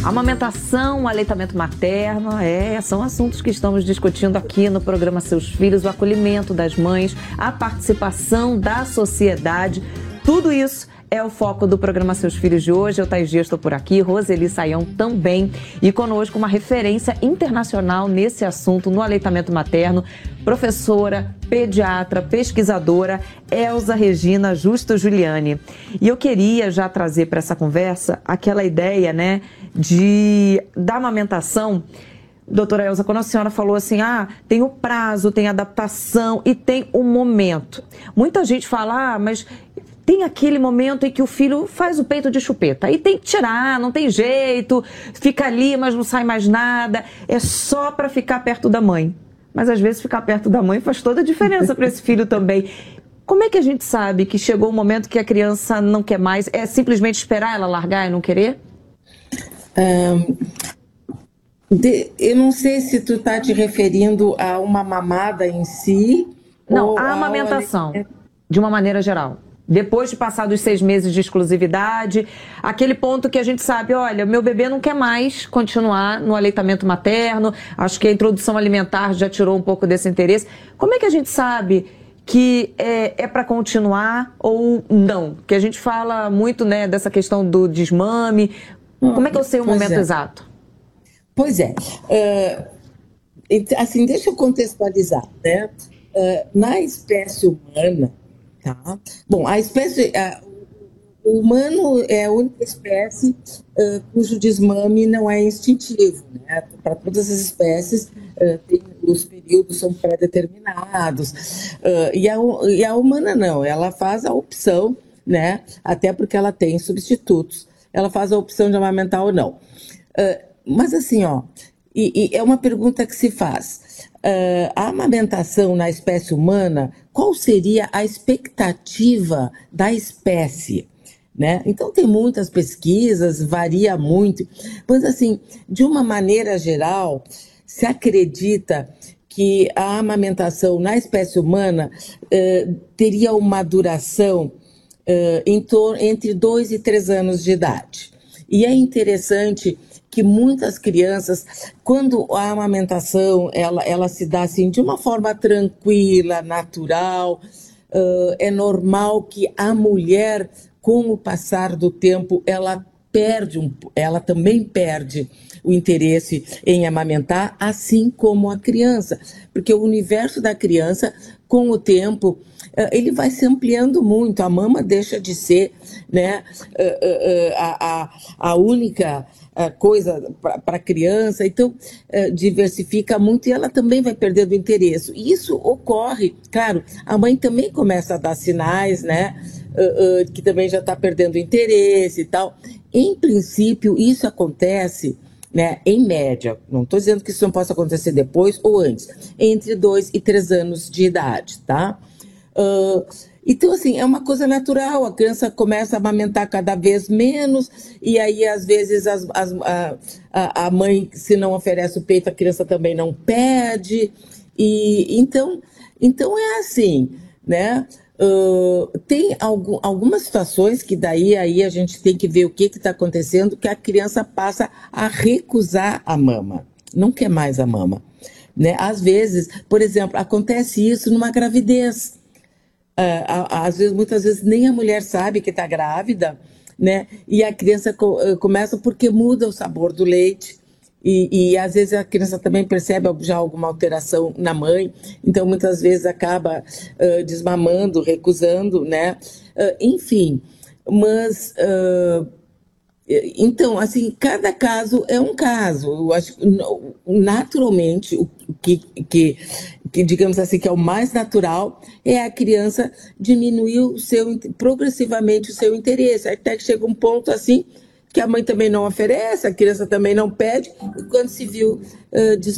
Amamentação, aleitamento materno, são assuntos que estamos discutindo aqui no programa Seus Filhos, o acolhimento das mães, a participação da sociedade, tudo isso é o foco do programa Seus Filhos de hoje. Eu, Thaís Dias, estou por aqui, Roseli Saião também, e conosco uma referência internacional nesse assunto, no aleitamento materno, professora, pediatra, pesquisadora, Elza Regina Justo Giuliani. E eu queria já trazer para essa conversa aquela ideia, né, da amamentação. Doutora Elza, quando a senhora falou assim, tem o prazo, tem a adaptação e tem o momento. Muita gente fala, mas tem aquele momento em que o filho faz o peito de chupeta. Aí tem que tirar, não tem jeito, fica ali, mas não sai mais nada. É só para ficar perto da mãe. Mas às vezes ficar perto da mãe faz toda a diferença para esse filho também. Como é que a gente sabe que chegou o momento que a criança não quer mais? É simplesmente esperar ela largar e não querer? Eu não sei se tu está te referindo a uma mamada em si. Não, a amamentação, de uma maneira geral. Depois de passar dos 6 meses de exclusividade, aquele ponto que a gente sabe, olha, meu bebê não quer mais continuar no aleitamento materno, acho que a introdução alimentar já tirou um pouco desse interesse. Como é que a gente sabe que é para continuar ou não? Porque a gente fala muito, né, dessa questão do desmame. Como é que eu sei o momento exato? Pois é. Assim, deixa eu contextualizar, né? Na espécie humana, tá? Bom, o humano é a única espécie cujo desmame não é instintivo, né? Para todas as espécies, os períodos são pré-determinados. E a humana não, ela faz a opção, né? Até porque ela tem substitutos. Ela faz a opção de amamentar ou não. Mas assim, e é uma pergunta que se faz. A amamentação na espécie humana, qual seria a expectativa da espécie? Né? Então tem muitas pesquisas, varia muito, mas assim, de uma maneira geral, se acredita que a amamentação na espécie humana teria uma duração entre 2 e 3 anos de idade. E é interessante que muitas crianças, quando a amamentação ela se dá assim, de uma forma tranquila, natural, é normal que a mulher, com o passar do tempo, ela também perde o interesse em amamentar, assim como a criança, porque o universo da criança, com o tempo, ele vai se ampliando muito. A mama deixa de ser, né, a única coisa para a criança, então diversifica muito e ela também vai perdendo interesse. E isso ocorre, claro, a mãe também começa a dar sinais, né, que também já está perdendo interesse e tal. Em princípio, isso acontece, né, em média, não estou dizendo que isso não possa acontecer depois ou antes, entre 2 e 3 anos de idade, tá? Então, assim, é uma coisa natural, a criança começa a amamentar cada vez menos, e aí, às vezes, a mãe, se não oferece o peito, a criança também não pede, e então é assim, né? Tem algumas situações que daí aí a gente tem que ver o que está acontecendo, que a criança passa a recusar a mama, não quer mais a mama, né? Às vezes, por exemplo, acontece isso numa gravidez. Às vezes, muitas vezes, nem a mulher sabe que está grávida, né? E a criança começa porque muda o sabor do leite. E às vezes a criança também percebe já alguma alteração na mãe, então muitas vezes acaba desmamando, recusando, né? Enfim, mas então, assim, cada caso é um caso. Eu acho que naturalmente o que digamos assim, que é o mais natural, é a criança diminuir progressivamente o seu interesse, até que chega um ponto assim que a mãe também não oferece, a criança também não pede, e quando se viu